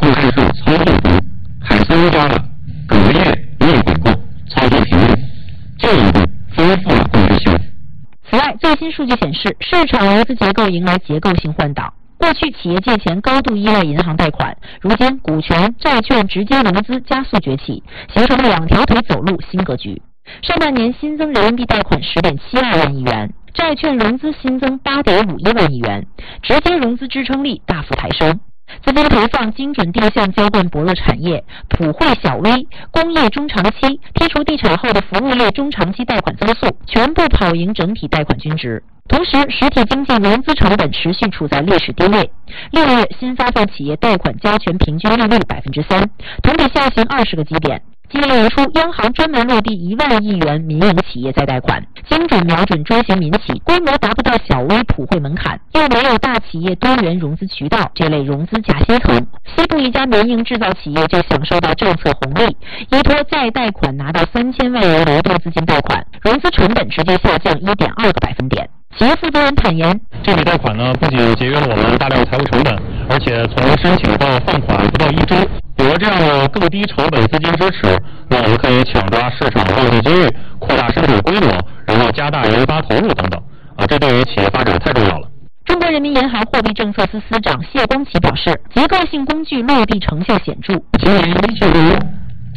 应该是操作中还增加了隔夜逆回购操作频率，进一步丰富了控制性。 此外，最新数据显示，市场融资结构迎来结构性换挡。过去企业借钱高度依赖银行贷款，如今股权、债券直接融资加速崛起，形成了两条腿走路新格局。上半年新增人民币贷款10.72万亿元，债券融资新增8.51万亿元，直接融资支撑力大幅抬升。资金投放精准定向浇灌薄弱产业，普惠小微、工业中长期，剔除地产后的服务类中长期贷款增速，全部跑赢整体贷款均值。同时，实体经济融资成本持续处在历史低位。6月新发放企业贷款加权平均利率3%，同比下行20个基点。激励而出，央行专门落地1万亿元民营企业再贷款，精准瞄准中型民企，规模达不到小微普惠门槛，又没有大企业多元融资渠道，这类融资假先行。西部一家民营制造企业就享受到政策红利，依托再贷款拿到3000万元流动资金贷款，融资成本直接下降1.2个百分点。企业负责人坦言， 这笔贷款呢，不仅节约了我们大量财务成本，而且从申请到放款不到1周。有了这样的更低成本资金支持，那我们可以抢抓市场旺季机遇，扩大生产规模，然后加大研发投入等等。这对于企业发展太重要了。 中国人民银行货币政策司司长谢光奇表示，结构性工具落地成效显著。 今年1季度